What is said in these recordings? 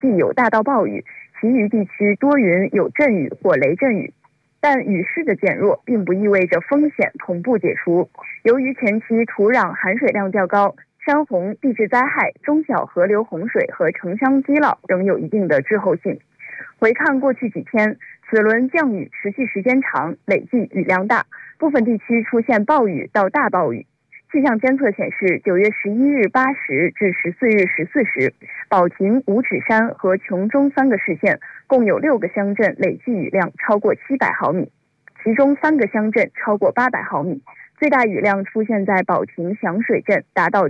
地有大到暴雨，其余地区多云有阵雨或雷阵雨。但雨势的减弱并不意味着风险同步解除。由于前期土壤含水量较高，山洪、地质灾害、中小河流洪水和城乡积涝仍有一定的滞后性。回看过去几天，此轮降雨持续时间长，累计雨量大，部分地区出现暴雨到大暴雨。气象监测显示，9月11日8时至14日14时，保亭、五指山和琼中3个市县共有6个乡镇累计雨量超过700毫米，其中3个乡镇超过800毫米，最大雨量出现在保亭响水镇，达到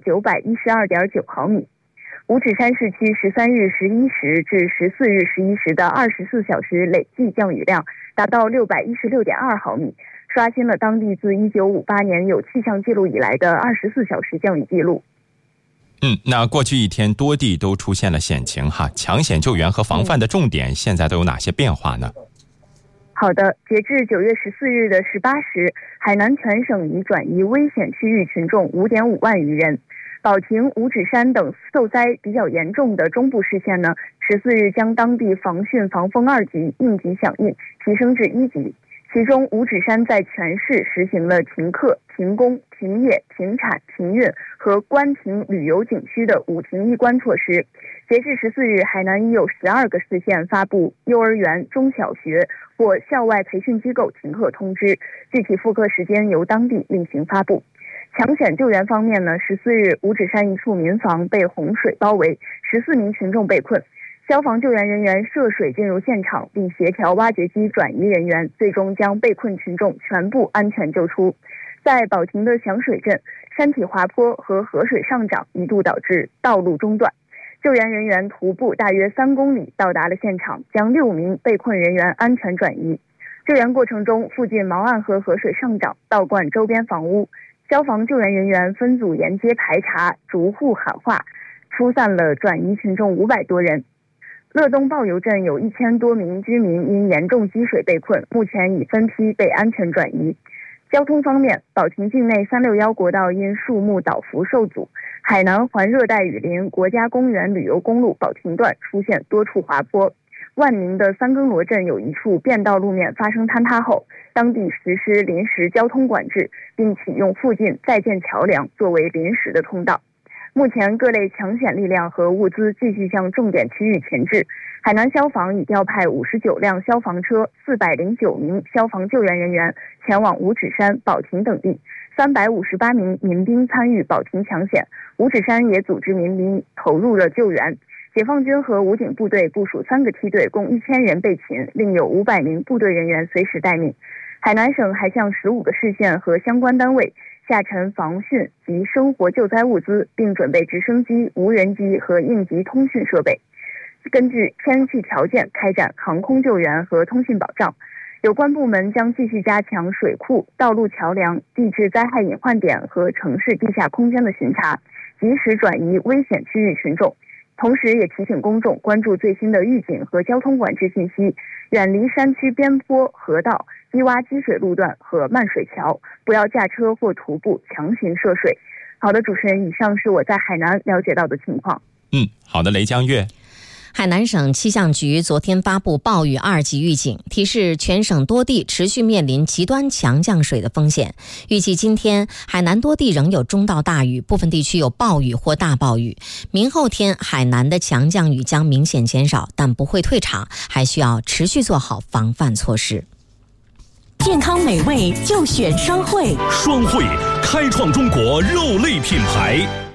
912.9毫米。五指山市区13日11时至14日11时的24小时累计降雨量达到616.2毫米，刷新了当地自1958年有气象记录以来的24小时降雨记录。 那过去一天多地都出现了险情哈，抢险救援和防范的重点现在都有哪些变化呢？ 好的，截至9月14日的18时，海南全省已转移危险区域群众5.5万余人。保亭、五指山等受灾比较严重的中部市县呢，14日将当地防汛防风2级应急响应提升至1级。其中五指山在全市实行了停课、停工、停业、停产、停运和关停旅游景区的5停1关措施。截至14日，海南已有12个市县发布幼儿园、中小学或校外培训机构停课通知，具体复课时间由当地另行发布。抢险救援方面呢，14日五指山一处民房被洪水包围，14名群众被困。消防救援人员涉水进入现场，并协调挖掘机转移人员，最终将被困群众全部安全救出。在保亭的响水镇，山体滑坡和河水上涨一度导致道路中断，救援人员徒步大约3公里到达了现场，将6名被困人员安全转移。救援过程中，附近毛岸河河水上涨，倒灌周边房屋。消防救援人员分组沿街排查，逐户喊话，疏散了转移群众500多人。乐东抱油镇有1000多名居民因严重积水被困，目前已分批被安全转移。交通方面，保亭境内361国道因树木倒伏受阻，海南环热带雨林国家公园旅游公路保亭段出现多处滑坡。万宁的三更罗镇有一处便道路面发生坍塌后，当地实施临时交通管制，并启用附近在建桥梁作为临时的通道。目前各类抢险力量和物资继续向重点区域前置。海南消防已调派59辆消防车、409名消防救援人员前往五指山、保亭等地，358名民兵参与保亭抢险。五指山也组织民兵投入了救援。解放军和武警部队部署3个梯队，共1000人备勤，另有500名部队人员随时待命。海南省还向15个市县和相关单位下沉防汛及生活救灾物资，并准备直升机、无人机和应急通讯设备，根据天气条件开展航空救援和通信保障。有关部门将继续加强水库、道路桥梁、地质灾害隐患点和城市地下空间的巡查，及时转移危险区域群众。同时也提醒公众关注最新的预警和交通管制信息，远离山区边坡、河道、低洼积水路段和漫水桥，不要驾车或徒步强行涉水。好的，主持人，以上是我在海南了解到的情况。 好的，雷江月。 海南省气象局昨天发布暴雨2级预警，提示全省多地持续面临极端强降水的风险。预计今天海南多地仍有中到大雨，部分地区有暴雨或大暴雨。明后天海南的强降雨将明显减少，但不会退场，还需要持续做好防范措施。 健康美味就选双汇， 双汇开创中国肉类品牌。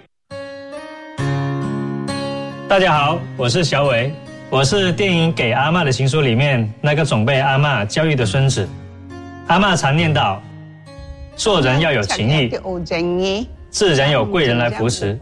大家好，我是小伟，我是电影《给阿嬷的情书》里面那个总被阿嬷教育的孙子。阿嬷常念叨，做人要有情义，自然有贵人来扶持。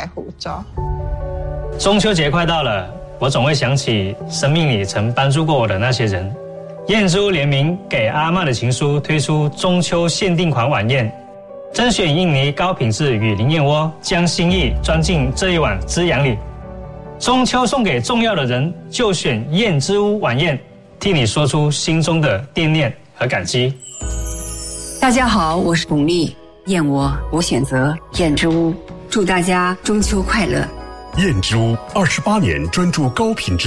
中秋节快到了，我总会想起生命里曾帮助过我的那些人。燕之屋联名《给阿嬷的情书》推出中秋限定款晚宴，甄选印尼高品质雨林燕窝，将心意装进这一碗滋养里。中秋送给重要的人，就选燕之屋晚宴，替你说出心中的惦念和感激。 大家好，我是巩俐，燕窝我选择燕之屋，祝大家中秋快乐。 燕之屋28年专注高品质